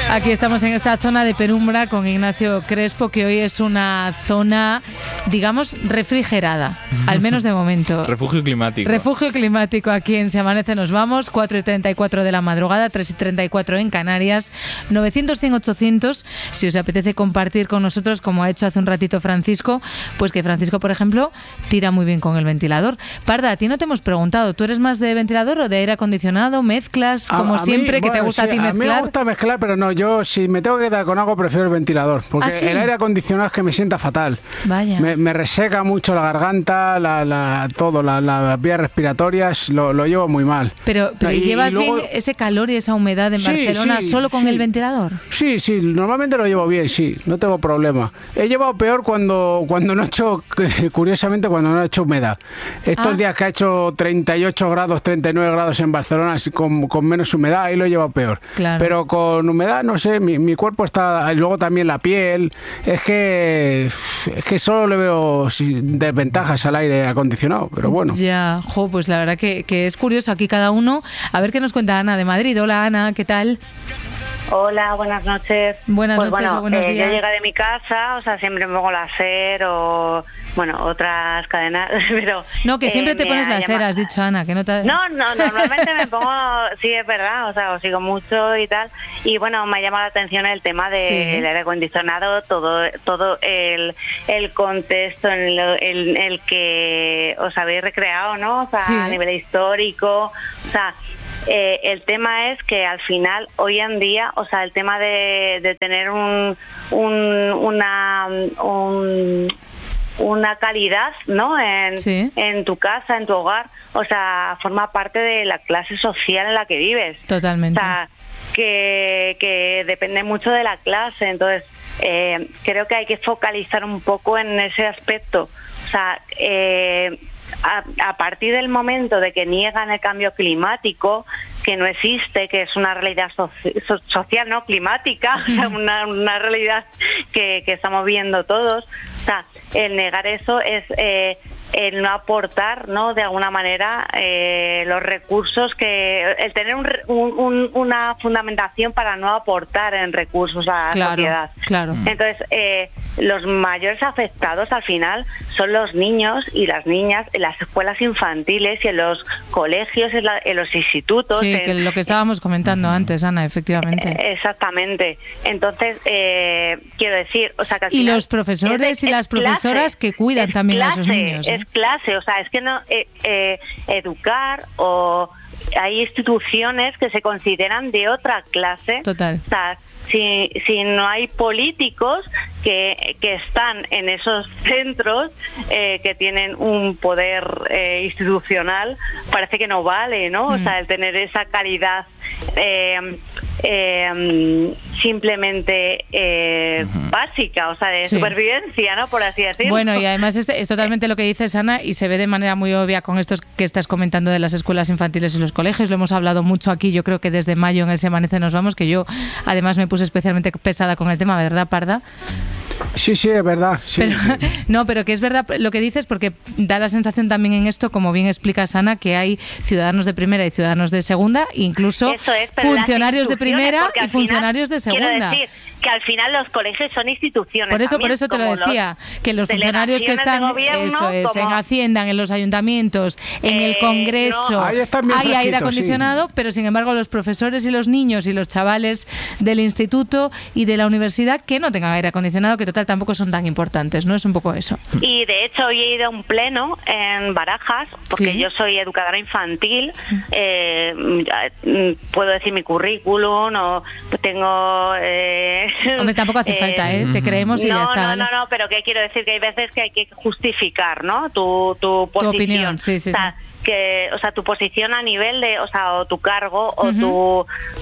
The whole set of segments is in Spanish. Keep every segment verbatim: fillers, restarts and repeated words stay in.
Aquí estamos en esta zona de penumbra con Ignacio Crespo, que hoy es una zona, digamos, refrigerada, al menos de momento. Refugio climático. Refugio climático aquí en Se Amanece Nos Vamos, cuatro y treinta y cuatro de la madrugada, tres y treinta y cuatro en Canarias, novecientos, cien, ochocientos, si os apetece compartir con nosotros, como ha hecho hace un ratito Francisco, pues que Francisco, por ejemplo, tira muy bien con el ventilador. Parda, a ti no te hemos preguntado, ¿tú eres más de ventilador o de aire acondicionado? ¿Mezclas, como a, a siempre, mí, que bueno, te gusta sí, a ti mezclar? A mí me gusta mezclar, pero no, yo si me tengo que quedar con algo prefiero el ventilador, porque ¿Ah, sí? el aire acondicionado es que me sienta fatal. Vaya. Me, me reseca mucho la garganta, la, la, todo, la, las vías respiratorias, lo, lo llevo muy mal. Pero, pero Y- ¿llevas y luego- bien ese calor y esa humedad en Sí, Barcelona sí, solo con sí. el ventilador? Sí, sí, normalmente lo llevo bien, sí, no tengo problema. He llevado peor cuando, cuando no ha hecho, curiosamente, cuando no ha hecho humedad. Estos Ah. días que ha hecho treinta y ocho grados, treinta y nueve grados en Barcelona, así con, con menos humedad, ahí lo he llevado peor. Claro. Pero con humedad, no sé, mi, mi cuerpo está, y luego también la piel, es que, es que solo le veo sí, desventajas al aire acondicionado, pero bueno. Ya, jo, pues la verdad que, que es curioso aquí cada uno. A ver qué nos cuenta Ana de Madrid. Hola Ana, ¿qué tal? Hola, buenas noches. Buenas pues noches bueno, o buenos eh, días. Yo llegué de mi casa, o sea, siempre me pongo la SER o, bueno, otras cadenas, pero... No, que siempre eh, te me pones ha la llamado- cera, has dicho Ana, que no te... No, no, normalmente me pongo, sí, es verdad, o sea, os sigo mucho y tal, y bueno, me ha llamado la atención el tema del Sí. aire acondicionado, todo todo el, el contexto en el, en el que os habéis recreado, ¿no? O sea, Sí. a nivel histórico, o sea... Eh, el tema es que al final, hoy en día, o sea, el tema de, de tener un, un, una, un, una calidad, ¿no? En, Sí. en tu casa, en tu hogar, o sea, forma parte de la clase social en la que vives. Totalmente. O sea, que, que depende mucho de la clase. Entonces, eh, creo que hay que focalizar un poco en ese aspecto. O sea, eh, a, a partir del momento de que niegan el cambio climático, que no existe, que es una realidad soci- so- social, no climática, o sea, una, una realidad que, que estamos viendo todos. O sea, el negar eso es eh, el no aportar, ¿no? De alguna manera eh, los recursos que, el tener un, re- un- un- una fundamentación para no aportar en recursos a la Claro, sociedad. claro. Entonces, eh, los mayores afectados al final son los niños y las niñas en las escuelas infantiles y en los colegios, en, la- en los institutos. Sí, en- que lo que estábamos comentando antes, Ana, efectivamente. eh, Exactamente. Entonces, eh, quiero decir, o sea, que al Y final los profesores es de- y las es clase, profesoras que cuidan es también a clase, esos niños, ¿eh? Es clase, o sea, es que no eh, eh, educar o hay instituciones que se consideran de otra clase. Total. O sea, si, si no hay políticos que, que están en esos centros eh, que tienen un poder eh, institucional, parece que no vale, ¿no? O Mm. sea, el tener esa calidad eh, eh, simplemente eh, básica, o sea, de Sí. supervivencia, ¿no? Por así decirlo. Bueno, y además es, es totalmente lo que dices, Ana, y se ve de manera muy obvia con esto que estás comentando de las escuelas infantiles y los colegios. Lo hemos hablado mucho aquí, yo creo que desde mayo en el Se Amanece Nos Vamos, que yo además me puse especialmente pesada con el tema, ¿verdad, Parda? Sí, sí, es verdad. Sí. Pero, no, pero que es verdad lo que dices, porque da la sensación también en esto, como bien explicas, Ana, que hay ciudadanos de primera y ciudadanos de segunda, incluso Eso es, pero las funcionarios de instituciones, primera porque y al final, funcionarios de segunda. Quiero decir que al final los colegios son instituciones. Por eso, también, por eso te lo como los decía, que los funcionarios que delegaciones están, de gobierno, eso es, como- en Hacienda, en los ayuntamientos, en el Eh, Congreso, no. Ahí están bien hay aire fresquitos, acondicionado, pero sin embargo los profesores y los niños y los chavales del instituto y de la universidad que no tengan aire acondicionado, que total tampoco son tan importantes, ¿no? Es un poco eso. Y de hecho hoy he ido a un pleno en Barajas, porque Sí. yo soy educadora infantil, eh, mm, puedo decir mi currículum o tengo... Eh, Hombre, tampoco hace eh, falta, ¿eh? Te creemos y no, ya está, no, ¿vale? no, no, pero que quiero decir que hay veces que hay que justificar, ¿no? Tu, tu posición. opinión, sí, sí, O sea, sí. que, o sea, tu posición a nivel de, o sea, o tu cargo o Ujú. tu,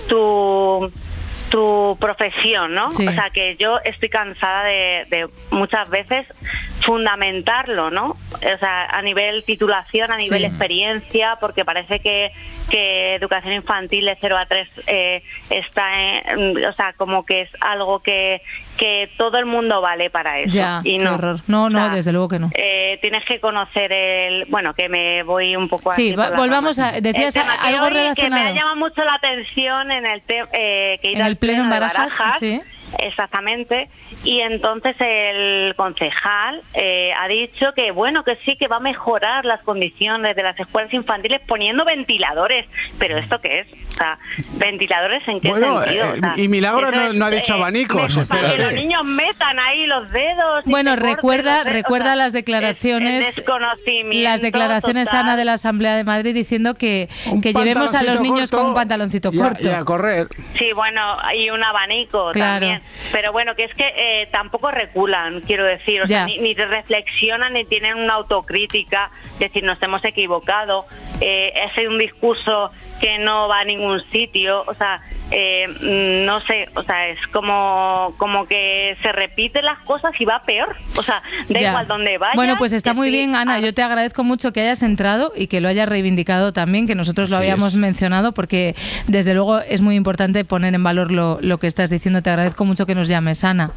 tu tu profesión, ¿no? Sí. O sea, que yo estoy cansada de, de muchas veces fundamentarlo, ¿no? O sea, a nivel titulación, a nivel Sí. experiencia, porque parece que, que educación infantil de cero a tres eh, está en, o sea, como que es algo que, que todo el mundo vale para eso. Ya, y qué no. horror. No, no, O sea, desde luego que no. Eh, tienes que conocer el... Bueno, que me voy un poco así Sí, por va- las volvamos ramas. a... Decías El tema que algo hoy, que me relacionado. ha llamado mucho la atención en el te, eh, que ir En al el pleno en de Barajas, sí. Exactamente, y entonces el concejal eh, ha dicho que bueno, que sí, que va a mejorar las condiciones de las escuelas infantiles poniendo ventiladores, pero ¿esto qué es? O sea, ¿ventiladores en qué Bueno, sentido? O sea, eh, y Milagros eso no, es, no ha dicho eh, abanicos, me- para que espérate. los niños metan ahí los dedos. y Bueno, se corten recuerda, los dedos, recuerda o sea, las declaraciones, es- es desconocimiento las declaraciones, total. Ana, de la Asamblea de Madrid diciendo que, Un que llevemos a los pantaloncito niños corto con un pantaloncito y a- corto. y a correr. Sí, bueno, hay un abanico Claro. también. Pero bueno, que es que eh, tampoco reculan, quiero decir. O Ya. sea, ni, ni reflexionan ni tienen una autocrítica. Es decir, nos hemos equivocado. Eh, es un discurso que no va a ningún sitio. O sea, eh, mm, no sé. O sea, es como, como que se repiten las cosas y va peor. O sea, da Ya. igual donde vaya. Bueno, pues está muy bien, Ana. Yo te agradezco mucho que hayas entrado y que lo hayas reivindicado también, que nosotros lo Así habíamos es. mencionado, porque desde luego es muy importante poner en valor lo, lo que estás diciendo. Te agradezco mucho que nos llames, Ana.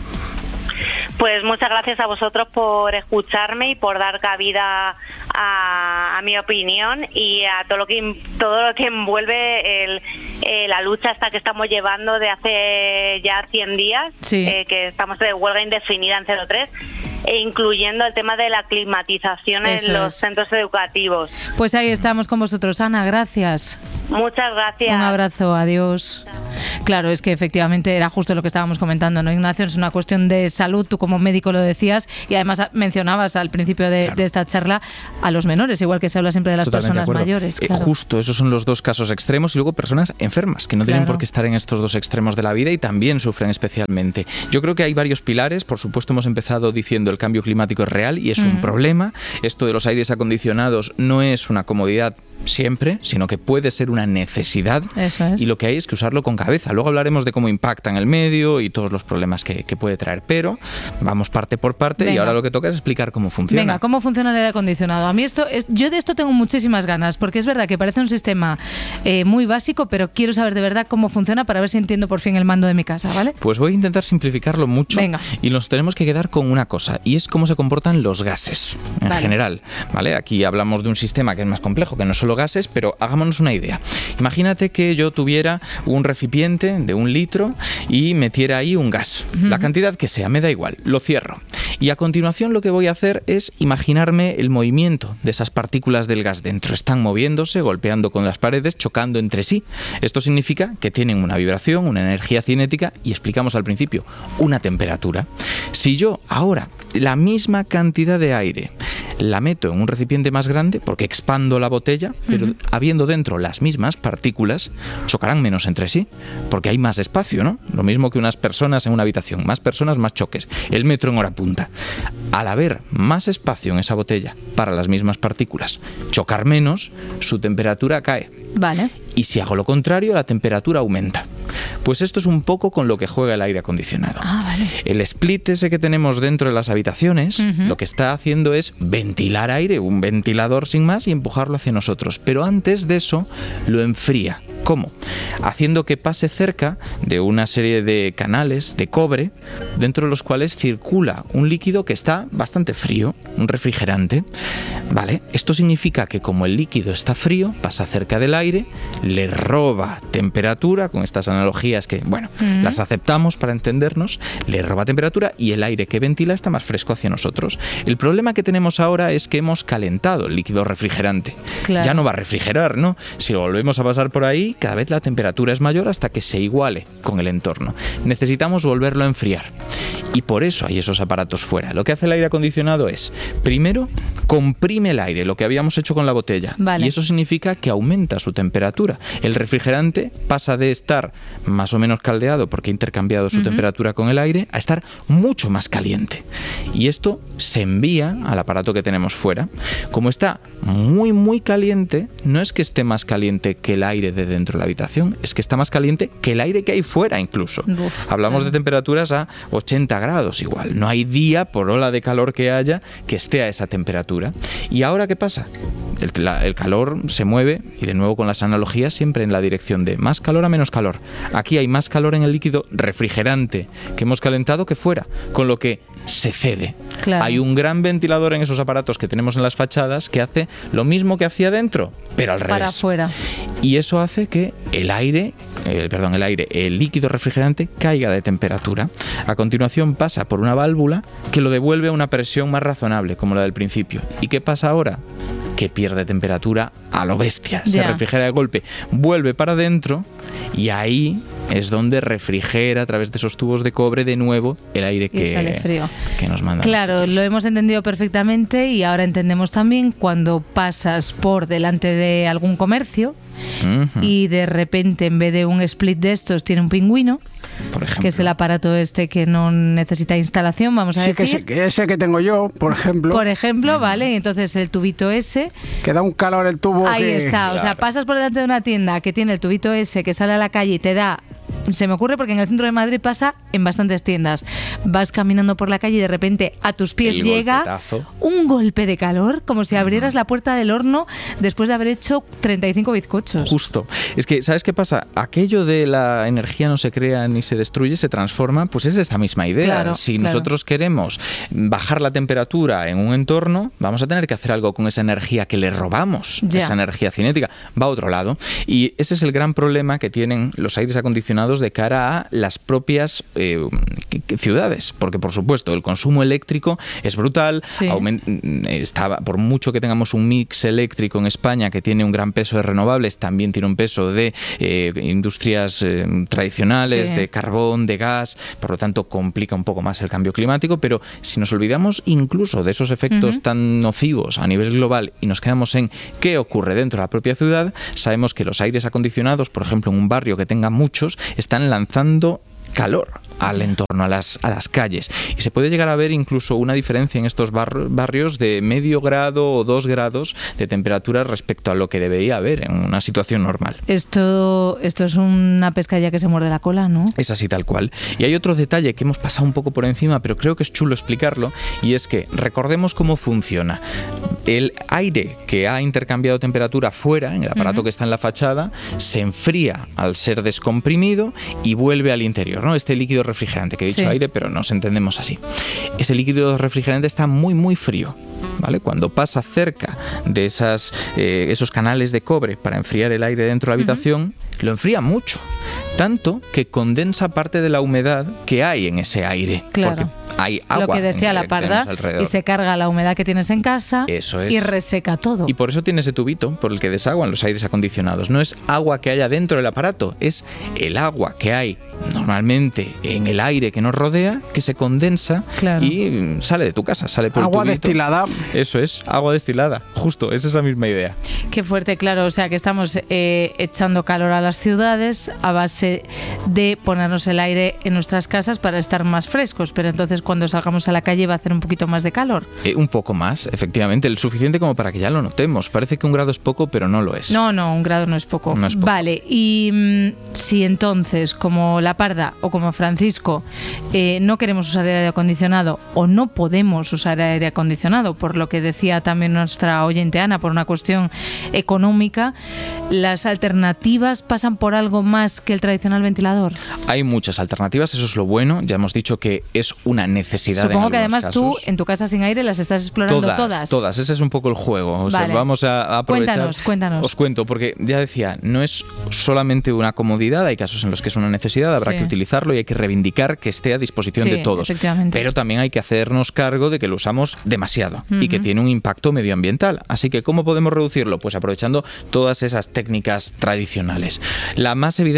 Pues muchas gracias a vosotros por escucharme y por dar cabida a, a mi opinión y a todo lo que todo lo que envuelve el, eh, la lucha esta que estamos llevando de hace ya cien días, Sí. eh, que estamos de huelga indefinida en cero tres, e incluyendo el tema de la climatización Eso en los es. centros educativos. Pues ahí estamos con vosotros, Ana. Gracias. Muchas gracias. Un abrazo, adiós. Claro, es que efectivamente era justo lo que estábamos comentando, ¿no, Ignacio? Es una cuestión de salud, tú como médico lo decías, y además mencionabas al principio de, Claro. de esta charla a los menores, igual que se habla siempre de las Totalmente de personas acuerdo. mayores. Eh, Claro. justo, esos son los dos casos extremos y luego personas enfermas que no tienen Claro. por qué estar en estos dos extremos de la vida y también sufren especialmente. Yo creo que hay varios pilares. Por supuesto, hemos empezado diciendo el cambio climático es real y es un Ujú. problema. Esto de los aires acondicionados no es una comodidad siempre, sino que puede ser una necesidad. Eso es. Y lo que hay es que usarlo con cabeza. Luego hablaremos de cómo impacta en el medio y todos los problemas que, que puede traer. Pero vamos parte por parte y Venga. ahora lo que toca es explicar cómo funciona. Venga, ¿cómo funciona el aire acondicionado? A mí esto es, yo de esto tengo muchísimas ganas, porque es verdad que parece un sistema eh, muy básico, pero quiero saber de verdad cómo funciona para ver si entiendo por fin el mando de mi casa, ¿vale? Pues voy a intentar simplificarlo mucho. Venga. Y nos tenemos que quedar con una cosa, y es cómo se comportan los gases en Vale. general. ¿Vale? Aquí hablamos de un sistema que es más complejo, que no solo gases, pero hagámonos una idea. Imagínate que yo tuviera un recipiente de un litro y metiera ahí un gas. La cantidad que sea, me da igual, lo cierro. Y a continuación lo que voy a hacer es imaginarme el movimiento de esas partículas del gas dentro. Están moviéndose, golpeando con las paredes, chocando entre sí. Esto significa que tienen una vibración, una energía cinética y, explicamos al principio, una temperatura. Si yo ahora la misma cantidad de aire la meto en un recipiente más grande, porque expando la botella, pero Ujú. habiendo dentro las mismas partículas, chocarán menos entre sí, porque hay más espacio, ¿no? Lo mismo que unas personas en una habitación, más personas, más choques. El metro en hora punta. Al haber más espacio en esa botella para las mismas partículas, chocar menos, su temperatura cae. Vale. Y si hago lo contrario, la temperatura aumenta. Pues esto es un poco con lo que juega el aire acondicionado. Ah, vale. El split ese que tenemos dentro de las habitaciones, Ujú. lo que está haciendo es ventilar aire, un ventilador sin más, y empujarlo hacia nosotros. Pero antes de eso, lo enfría. ¿Cómo? Haciendo que pase cerca de una serie de canales de cobre, dentro de los cuales circula un líquido que está bastante frío, un refrigerante. ¿Vale? Esto significa que como el líquido está frío, pasa cerca del aire, le roba temperatura, con estas analogías que, bueno, Mm. las aceptamos para entendernos, le roba temperatura y el aire que ventila está más fresco hacia nosotros. El problema que tenemos ahora es que hemos calentado el líquido refrigerante. Claro. Ya no va a refrigerar, ¿no? Si lo volvemos a pasar por ahí, cada vez la temperatura es mayor hasta que se iguale con el entorno. Necesitamos volverlo a enfriar. Y por eso hay esos aparatos fuera. Lo que hace el aire acondicionado es, primero, comprime el aire, lo que habíamos hecho con la botella. Vale. Y eso significa que aumenta su temperatura. El refrigerante pasa de estar más o menos caldeado porque ha intercambiado su uh-huh. temperatura con el aire a estar mucho más caliente. Y esto se envía al aparato que tenemos fuera. Como está muy, muy caliente, no es que esté más caliente que el aire de dentro de la habitación, es que está más caliente que el aire que hay fuera incluso. Uf, Hablamos claro. de temperaturas a ochenta grados igual. No hay día, por ola de calor que haya, que esté a esa temperatura. ¿Y ahora qué pasa? El, la, el calor se mueve, y de nuevo con las analogías, siempre en la dirección de más calor a menos calor. Aquí hay más calor en el líquido refrigerante que hemos calentado que fuera, con lo que se cede. Claro. Hay un gran ventilador en esos aparatos que tenemos en las fachadas que hace lo mismo que hacía dentro, pero al revés. Para afuera. Y eso hace que el aire, eh, perdón, el aire, el líquido refrigerante caiga de temperatura. A continuación pasa por una válvula que lo devuelve a una presión más razonable, como la del principio. ¿Y qué pasa ahora? Que pierde temperatura a lo bestia, se Ya. refrigera de golpe, vuelve para adentro y ahí es donde refrigera a través de esos tubos de cobre de nuevo el aire Y que, sale frío. que nos manda. Claro, lo hemos entendido perfectamente y ahora entendemos también cuando pasas por delante de algún comercio Uh-huh. y de repente en vez de un split de estos tiene un pingüino, Por ejemplo. que es el aparato este que no necesita instalación, vamos a Sí, que decir. ese, que ese que tengo yo, por ejemplo, Por ejemplo, vale, y entonces el tubito ese, que da un calor el tubo. ahí que... está, o sea, Claro. pasas por delante de una tienda que tiene el tubito ese que sale a la calle y te da, se me ocurre porque en el centro de Madrid pasa en bastantes tiendas, vas caminando por la calle y de repente a tus pies El llega golpetazo. un golpe de calor, como si abrieras la puerta del horno después de haber hecho treinta y cinco bizcochos. Justo. Es que, ¿sabes qué pasa? Aquello de la energía no se crea ni se destruye, se transforma, pues es esta misma idea. Claro, si claro. nosotros queremos bajar la temperatura en un entorno, vamos a tener que hacer algo con esa energía que le robamos, Ya. esa energía cinética, va a otro lado. Y ese es el gran problema que tienen los aires acondicionados de cara a las propias eh, ciudades. Porque, por supuesto, el consumo eléctrico es brutal. Sí. Aument- está, por mucho que tengamos un mix eléctrico en España que tiene un gran peso de renovables, también tiene un peso de eh, industrias eh, tradicionales, Sí. de carbón, de gas, por lo tanto complica un poco más el cambio climático, pero si nos olvidamos incluso de esos efectos Ujú. tan nocivos a nivel global y nos quedamos en qué ocurre dentro de la propia ciudad, sabemos que los aires acondicionados, por ejemplo, en un barrio que tenga muchos, están lanzando calor al entorno, a las, a las calles. Y se puede llegar a ver incluso una diferencia en estos bar- barrios de medio grado o dos grados de temperatura respecto a lo que debería haber en una situación normal. Esto, esto es una pescadilla que se muerde la cola, ¿no? Es así tal cual. Y hay otro detalle que hemos pasado un poco por encima, pero creo que es chulo explicarlo, y es que recordemos cómo funciona. El aire que ha intercambiado temperatura fuera, en el aparato Ujú. que está en la fachada, se enfría al ser descomprimido y vuelve al interior, ¿no? Este líquido refrigerante, que he dicho Sí. aire, pero nos entendemos así. Ese líquido refrigerante está muy, muy frío, ¿vale? Cuando pasa cerca de esas, eh, esos canales de cobre para enfriar el aire dentro de la habitación, lo enfría mucho. Tanto que condensa parte de la humedad que hay en ese aire. Claro. Porque hay agua. Lo que decía en- la que tenemos parda, alrededor. y se carga la humedad que tienes en casa Eso es. y reseca todo. Y por eso tiene ese tubito por el que desaguan los aires acondicionados. No es agua que haya dentro del aparato, es el agua que hay normalmente en el aire que nos rodea, que se condensa Claro. y mm, sale de tu casa, sale por Agua el tubito. destilada. Eso es, agua destilada, justo, es esa misma idea. Qué fuerte, claro. O sea, que estamos eh, echando calor a las ciudades a base de ponernos el aire en nuestras casas para estar más frescos. Pero entonces cuando salgamos a la calle va a hacer un poquito más de calor. Eh, un poco más, efectivamente, el suficiente como para que ya lo notemos. Parece que un grado es poco, pero no lo es. No, no, un grado no es poco. No es poco. Vale, y mm, si entonces, como la Parda o como Francisco, eh, no queremos usar aire acondicionado o no podemos usar aire acondicionado, por lo que decía también nuestra oyente Ana, por una cuestión económica, ¿las alternativas pasan por algo más que el tradicional ventilador? Hay muchas alternativas, eso es lo bueno. Ya hemos dicho que es una necesidad. Supongo en que algunos además tú, casos. en tu casa sin aire, las estás explorando Todas, todas. todas. Ese es un poco el juego. O sea, Vale. vamos a a aprovechar. Cuéntanos, cuéntanos. Os cuento, porque ya decía, no es solamente una comodidad, hay casos en los que es una necesidad, habrá Sí. que utilizarlo y hay que reivindicar que esté a disposición Sí, de todos. efectivamente. Pero también hay que hacernos cargo de que lo usamos demasiado y que Ujú. tiene un impacto medioambiental. Así que, ¿cómo podemos reducirlo? Pues aprovechando todas esas técnicas tradicionales. La más evidente es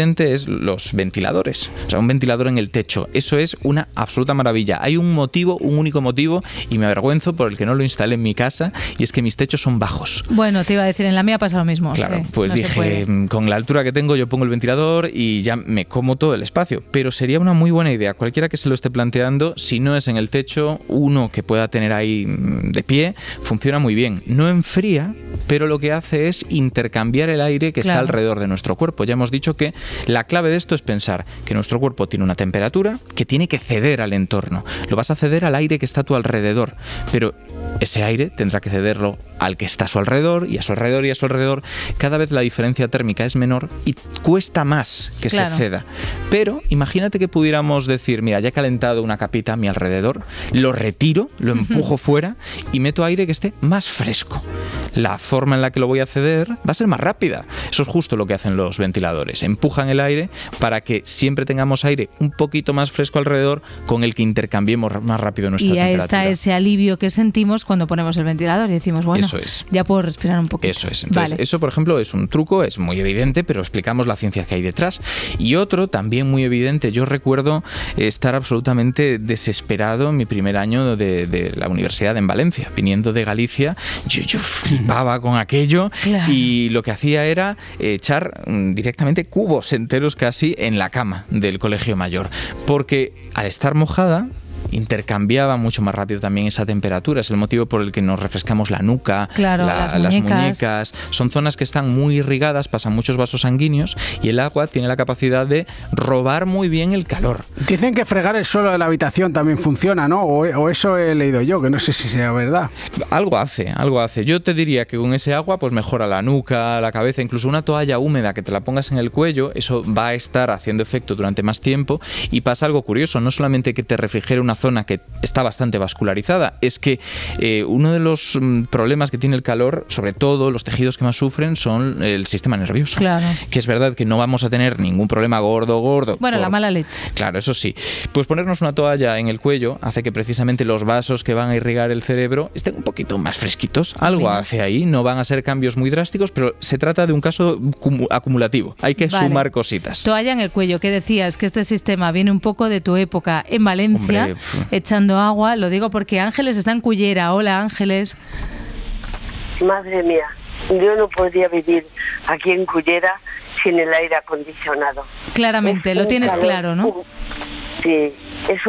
los ventiladores. O sea, un ventilador en el techo. Eso es una absoluta maravilla. Hay un motivo, un único motivo, y me avergüenzo por el que no lo instalé en mi casa, y es que mis techos son bajos. Bueno, te iba a decir, en la mía pasa lo mismo. Claro, sí, pues no dije, con la altura que tengo yo pongo el ventilador y ya me como todo el espacio. Pero sería una muy buena idea, cualquiera que se lo esté planteando, si no es en el techo, uno que pueda tener ahí de pie, funciona muy bien. No enfría, pero lo que hace es intercambiar el aire que Claro. está alrededor de nuestro cuerpo. Ya hemos dicho que la clave de esto es pensar que nuestro cuerpo tiene una temperatura que tiene que ceder al entorno. Lo vas a ceder al aire que está a tu alrededor, pero ese aire tendrá que cederlo al que está a su alrededor, y a su alrededor y a su alrededor. Cada vez la diferencia térmica es menor y cuesta más que Claro. se ceda. Pero imagínate que pudiéramos decir, mira, ya he calentado una capita a mi alrededor, lo retiro, lo empujo fuera y meto aire que esté más fresco. La forma en la que lo voy a ceder va a ser más rápida. Eso es justo lo que hacen los ventiladores. Empujan el aire para que siempre tengamos aire un poquito más fresco alrededor, con el que intercambiemos más rápido nuestra Y ahí temperatura. está ese alivio que sentimos cuando ponemos el ventilador y decimos, bueno, Eso es. ya puedo respirar un poquito. Eso es. Entonces, Vale. eso, por ejemplo, es un truco, es muy evidente, pero explicamos la ciencia que hay detrás. Y otro, también muy evidente, yo recuerdo estar absolutamente desesperado en mi primer año de, de la universidad en Valencia. Viniendo de Galicia, yo, yo flipaba con aquello, Claro. y lo que hacía era echar mm, directamente cubos enteros casi en la cama del colegio mayor. Porque al estar mojada, intercambiaba mucho más rápido también esa temperatura. Es el motivo por el que nos refrescamos la nuca, Claro, la- las las muñecas. muñecas. Son zonas que están muy irrigadas, pasan muchos vasos sanguíneos, y el agua tiene la capacidad de robar muy bien el calor. Dicen que fregar el suelo de la habitación también funciona, ¿no? O, o eso he leído yo, que no sé si sea verdad. Algo hace, algo hace. Yo te diría que con ese agua pues mejora la nuca, la cabeza, incluso una toalla húmeda que te la pongas en el cuello, eso va a estar haciendo efecto durante más tiempo. Y pasa algo curioso, no solamente que te refrigere una zona que está bastante vascularizada, es que eh, uno de los mm, problemas que tiene el calor, sobre todo los tejidos que más sufren, son el sistema nervioso. Claro. Que es verdad que no vamos a tener ningún problema gordo, gordo. Bueno, por- la mala leche. Claro, eso sí. Pues ponernos una toalla en el cuello hace que precisamente los vasos que van a irrigar el cerebro estén un poquito más fresquitos. Algo Mira. hace ahí, no van a ser cambios muy drásticos, pero se trata de un caso cumu- acumulativo. Hay que Vale. sumar cositas. Toalla en el cuello, que decías que este sistema viene un poco de tu época en Valencia, Hombre, pf. echando agua. Lo digo porque Ángeles está en Cullera. Hola, Ángeles. Madre mía, yo no podría vivir aquí en Cullera sin el aire acondicionado. Claramente, Es lo un tienes calor, claro, ¿no? un- Sí, es